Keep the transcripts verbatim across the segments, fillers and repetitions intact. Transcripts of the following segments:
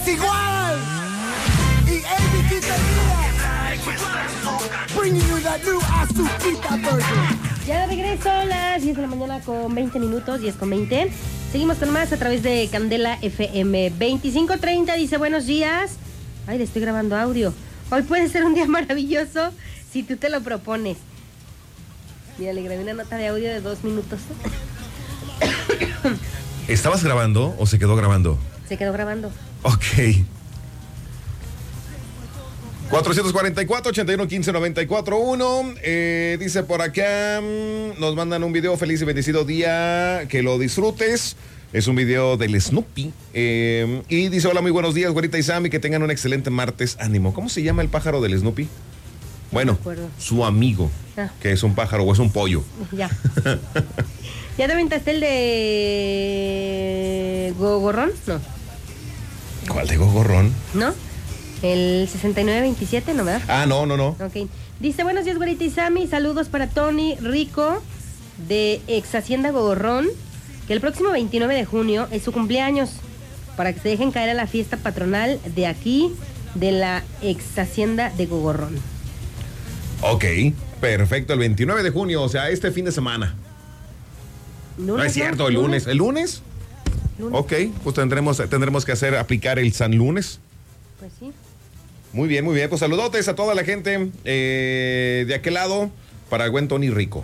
Desigual y A B Quintanilla, bringing you that new Azuquita version. Ya de regreso a las diez de la mañana con veinte minutos, diez con veinte. Seguimos con más a través de Candela F M veinticinco treinta. Dice, buenos días. Ay, le estoy grabando audio. Hoy puede ser un día maravilloso si tú te lo propones. Mira, le grabé una nota de audio de dos minutos. ¿Estabas grabando o se quedó grabando? Se quedó grabando. Ok. cuatrocientos cuarenta y cuatro, ochenta y uno, quince, noventa y cuatro, uno. Eh, dice por acá, mmm, nos mandan un video, feliz y bendecido día, que lo disfrutes. Es un video del Snoopy. Eh, y dice, hola, muy buenos días, güerita y Sammy, que tengan un excelente martes. Ánimo. ¿Cómo se llama el pájaro del Snoopy? Bueno, no su amigo, ah. que es un pájaro o es un pollo. Ya. ¿Ya te aventaste el de Gogorrón? No. ¿Cuál de Gogorrón? ¿No? El sesenta y nueve veintisiete, ¿no, verdad? Ah, no, no, no. Ok. Dice, buenos días, güerita y Sammy. Saludos para Tony Rico, de Ex Hacienda Gogorrón, que el próximo veintinueve de junio es su cumpleaños, para que se dejen caer a la fiesta patronal de aquí, de la Ex Hacienda de Gogorrón. Ok, perfecto, el veintinueve de junio, o sea, este fin de semana. Lunes, no es cierto, no, el lunes. ¿El lunes? lunes? Ok, pues tendremos, tendremos que hacer, aplicar el San Lunes. Pues sí. Muy bien, muy bien. Pues saludotes a toda la gente eh, de aquel lado para el buen Tony Rico.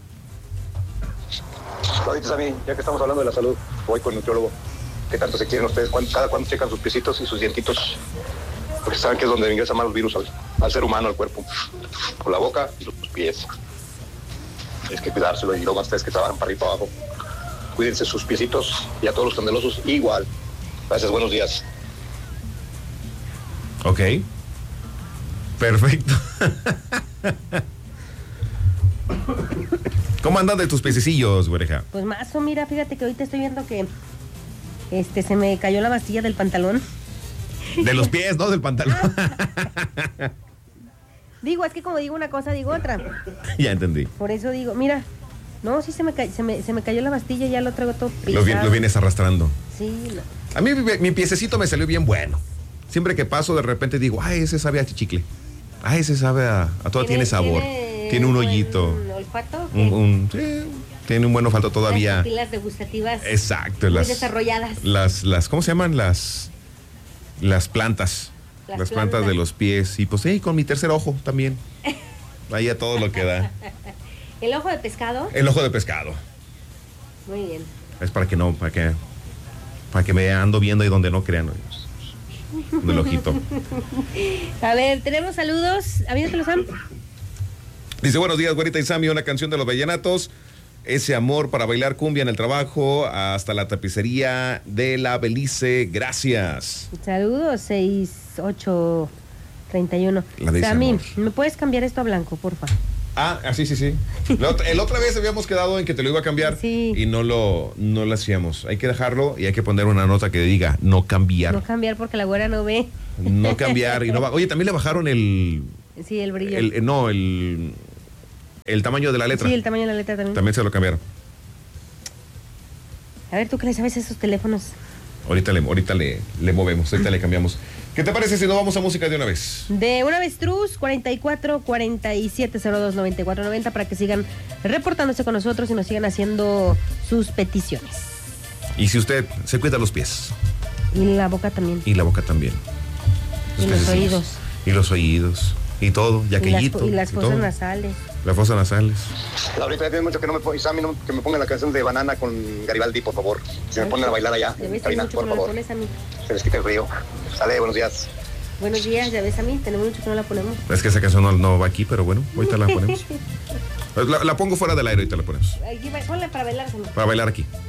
Ahorita, Sammy, ya que estamos hablando de la salud, voy con el nutriólogo. ¿Qué tanto se quieren ustedes? ¿Cada cuándo checan sus piecitos y sus dientitos? Porque saben que es donde ingresan más los virus al, al ser humano, al cuerpo. Por la boca y los pies. Es que cuidárselo, y luego más ustedes que trabajan para arriba y para abajo. Cuídense sus piecitos y a todos los candelosos igual. Gracias, buenos días. Ok. Perfecto. ¿Cómo andan de tus pececillos, güereja? Pues más, o mira, fíjate que ahorita estoy viendo que este se me cayó la bastilla del pantalón. De los pies, ¿no? Del pantalón. Digo, es que como digo una cosa, digo otra. Ya entendí. Por eso digo, mira, no, sí se me, ca- se me, se me cayó la bastilla y ya lo traigo todo pisado. Lo, lo vienes arrastrando. Sí. No. A mí mi, mi piececito me salió bien bueno. Siempre que paso, de repente digo, ay, ese sabe a chichicle. Ay, ese sabe a... A todo tiene, tiene sabor. Tiene, tiene un hoyito. ¿Un olfato? Un, un, sí, tiene un buen olfato todavía. Las papilas degustativas. Exacto. Muy las, desarrolladas. Las, las, ¿cómo se llaman? Las... Las plantas. Las, las plantas, plantas de los pies. Y pues, sí, con mi tercer ojo también. Ahí a todo lo que da. ¿El ojo de pescado? El ojo de pescado. Muy bien. Es para que no, para que, para que me ando viendo ahí donde no crean. Del ojito. A ver, tenemos saludos. ¿Avídatelos, Sam? Dice, buenos días, güerita y Sammy, una canción de los vallenatos. Ese amor para bailar cumbia en el trabajo, hasta la tapicería de la Belice. Gracias. Saludos, seis ocho treinta y uno. Sammy, ¿me puedes cambiar esto a blanco, porfa? Ah, ah, sí, sí, sí. La otra, el otra vez habíamos quedado en que te lo iba a cambiar, sí, y no lo, no lo hacíamos. Hay que dejarlo y hay que poner una nota que diga no cambiar. No cambiar porque la güera no ve. No cambiar y no va. Oye, también le bajaron el... Sí, el brillo. El, no, el... El tamaño de la letra. Sí, el tamaño de la letra también. También se lo cambiaron. A ver, ¿tú qué le sabes a esos teléfonos? Ahorita le, ahorita le, le movemos, ahorita le cambiamos. ¿Qué te parece si no vamos a música de una vez? De una vez, Truz, cuarenta y cuatro, cuarenta y siete, cero dos, noventa y cuatro, noventa, para que sigan reportándose con nosotros y nos sigan haciendo sus peticiones. Y si usted se cuida los pies. Y la boca también. Y la boca también. Y los oídos. Y los oídos. Y todo, ya que Y las, y las fosas nasales. Las fosas nasales. Ahorita tiene mucho que no me ponga, Sammy, no, que me ponga la canción de Banana con Garibaldi, por favor. Si me ponen a bailar allá, Karina, por favor. No pones a mí. Se les quita el frío. Sale, buenos días. Buenos días, ya ves a mí, tenemos mucho que no la ponemos. Es que esa canción no, no va aquí, pero bueno, ahorita la ponemos. la, la pongo fuera del aire, ahorita la ponemos. Ponla para bailar, Sammy. Para bailar aquí.